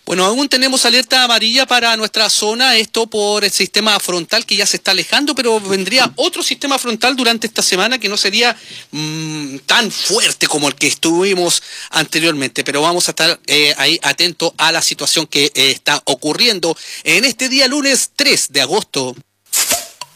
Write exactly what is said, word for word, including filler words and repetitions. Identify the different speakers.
Speaker 1: Bueno, aún tenemos alerta amarilla para nuestra zona, esto por el sistema frontal que ya se está alejando, pero vendría otro sistema frontal durante esta semana que no sería mmm, tan fuerte como el que estuvimos anteriormente, pero vamos a estar eh, ahí atentos a la situación que eh, está ocurriendo en este día lunes tres de agosto.